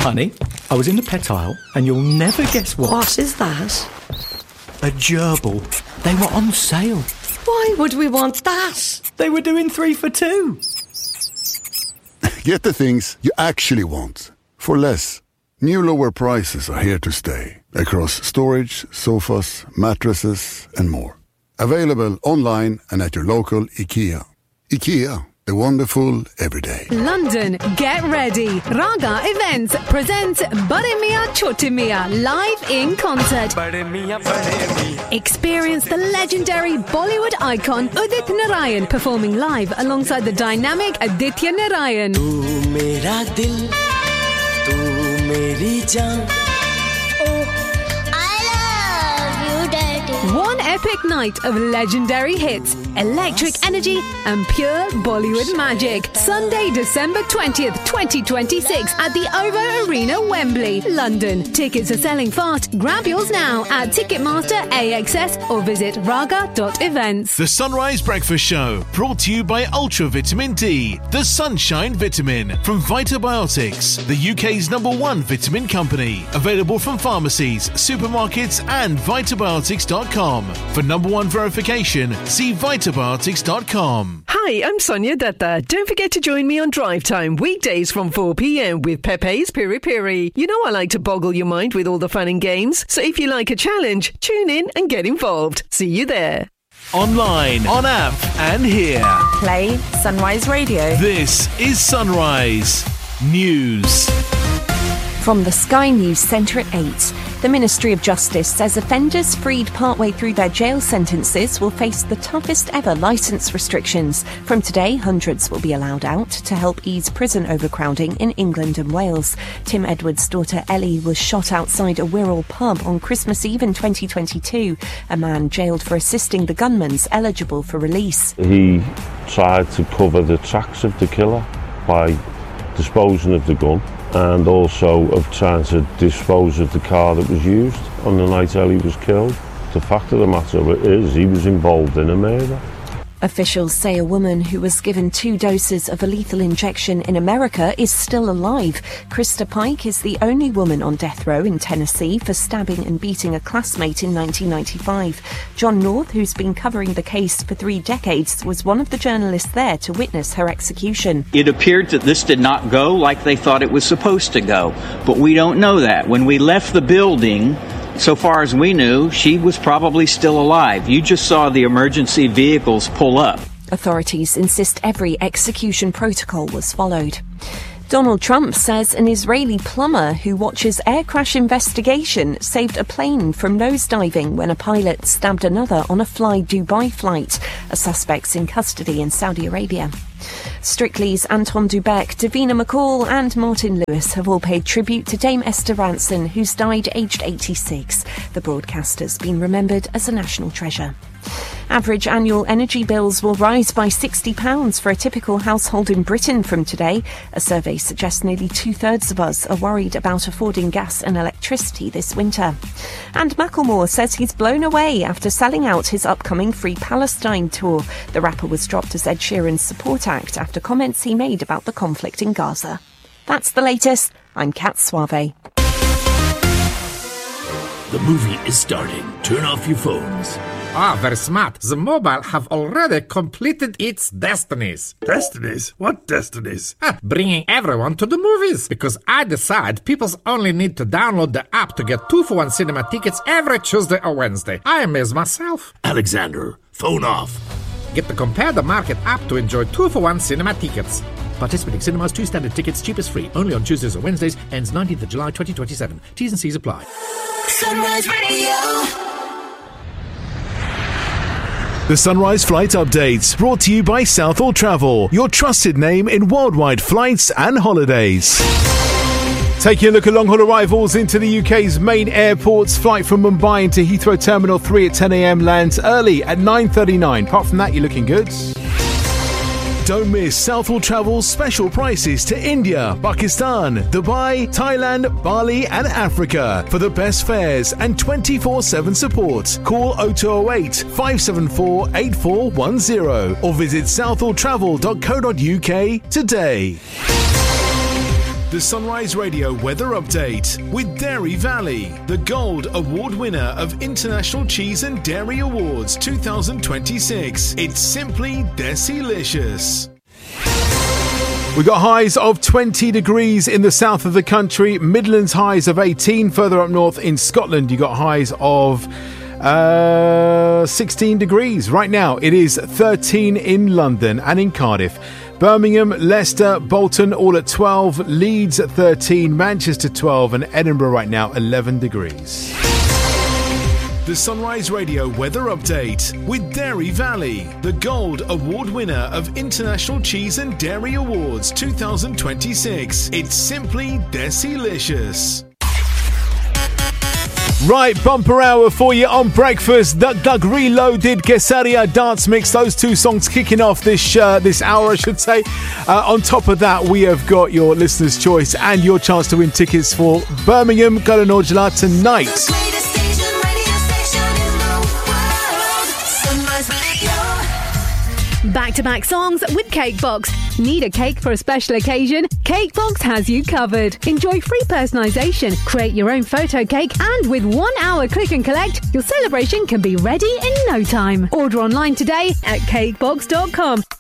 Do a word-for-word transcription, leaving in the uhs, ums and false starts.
Honey, I was in the pet aisle and you'll never guess what. What is that? A gerbil. They were on sale. Why would we want that? They were doing three for two. Get the things you actually want for less. New lower prices are here to stay across storage, sofas, mattresses and more. Available online and at your local IKEA. IKEA, the wonderful everyday. London, get ready. Raga Events presents Bade Miyan Chote Miyan live in concert. Experience the legendary Bollywood icon Udit Narayan performing live alongside the dynamic Aditya Narayan. Tu mera dil, tu meri jaan. One epic night of legendary hits, electric energy and pure Bollywood magic. Sunday, December twentieth, twenty twenty-six at the OVO Arena, Wembley, London. Tickets are selling fast. Grab yours now at Ticketmaster, A X S or visit raga dot events. The Sunrise Breakfast Show, brought to you by Ultra Vitamin D, the Sunshine Vitamin from Vitabiotics, the U K's number one vitamin company. Available from pharmacies, supermarkets and vitabiotics dot com. For number one verification, see vitabiotics dot com. Hi, I'm Sonia Dutta. Don't forget to join me on Drive Time, weekdays from four p.m. with Pepe's Piri Piri. You know I like to boggle your mind with all the fun and games, so if you like a challenge, tune in and get involved. See you there. Online, on app and here. Play Sunrise Radio. This is Sunrise News. From the Sky News Centre at eight. The Ministry of Justice says offenders freed partway through their jail sentences will face the toughest ever licence restrictions. From today, hundreds will be allowed out to help ease prison overcrowding in England and Wales. Tim Edwards' daughter Ellie was shot outside a Wirral pub on Christmas Eve in twenty twenty-two. A man jailed for assisting the gunman's eligible for release. He tried to cover the tracks of the killer by disposing of the gun, and also of trying to dispose of the car that was used on the night Ellie was killed. The fact of the matter is he was involved in a murder. Officials say a woman who was given two doses of a lethal injection in America is still alive. Krista Pike is the only woman on death row in Tennessee for stabbing and beating a classmate in nineteen ninety-five. John North, who's been covering the case for three decades, was one of the journalists there to witness her execution. It appeared that this did not go like they thought it was supposed to go, but we don't know that. When we left the building, so far as we knew, she was probably still alive. You just saw the emergency vehicles pull up. Authorities insist every execution protocol was followed. Donald Trump says an Israeli plumber who watches air crash investigation saved a plane from nosediving when a pilot stabbed another on a Fly Dubai flight. A suspect's in custody in Saudi Arabia. Strictly's Anton Dubek, Davina McCall and Martin Lewis have all paid tribute to Dame Esther Rantzen, who's died aged eighty-six. The broadcaster's been remembered as a national treasure. Average annual energy bills will rise by sixty pounds for a typical household in Britain from today. A survey suggests nearly two-thirds of us are worried about affording gas and electricity this winter. And Macklemore says he's blown away after selling out his upcoming Free Palestine tour. The rapper was dropped as Ed Sheeran's support act after comments he made about the conflict in Gaza. That's the latest. I'm Kat Suave. The movie is starting. Turn off your phones. Ah, very smart. The mobile have already completed its destinies. Destinies? What destinies? Ah, bringing everyone to the movies. Because I decide people only need to download the app to get two for one cinema tickets every Tuesday or Wednesday. I amaze myself. Alexander, phone off. Get the Compare the Market app to enjoy two for one cinema tickets. Participating cinemas, two standard tickets, cheapest free. Only on Tuesdays or Wednesdays. Ends nineteenth of July twenty twenty-seven. T's and C's apply. Sunrise Radio. The Sunrise Flight Updates, brought to you by Southall Travel, your trusted name in worldwide flights and holidays. Taking a look at long-haul arrivals into the U K's main airports. Flight from Mumbai into Heathrow Terminal three at ten a.m. lands early at nine thirty-nine. Apart from that, you're looking good. Don't miss Southall Travel's special prices to India, Pakistan, Dubai, Thailand, Bali and Africa. For the best fares and twenty-four seven support, call oh two oh eight, five seven four, eight four one oh or visit southall travel dot co dot uk today. The Sunrise Radio weather update with Dairy Valley, the Gold Award winner of International Cheese and Dairy Awards twenty twenty-six. It's simply Desilicious. We got highs of twenty degrees in the south of the country, Midlands highs of eighteen. Further up north in Scotland, you got highs of uh, sixteen degrees. Right now, it is thirteen in London and in Cardiff. Birmingham, Leicester, Bolton all at twelve, Leeds at thirteen, Manchester twelve, and Edinburgh right now eleven degrees. The Sunrise Radio weather update with Dairy Valley, the Gold Award winner of International Cheese and Dairy Awards twenty twenty-six. It's simply Desilicious. Right, bumper hour for you on breakfast. Duck Duck Reloaded, Kesaria Dance Mix. Those two songs kicking off this uh, this hour, I should say. Uh, on top of that, we have got your listener's choice and your chance to win tickets for Birmingham Gallinogela tonight. Back-to-back songs with Cakebox. Need a cake for a special occasion? Cakebox has you covered. Enjoy free personalisation, create your own photo cake, and with one hour click and collect, your celebration can be ready in no time. Order online today at cakebox dot com.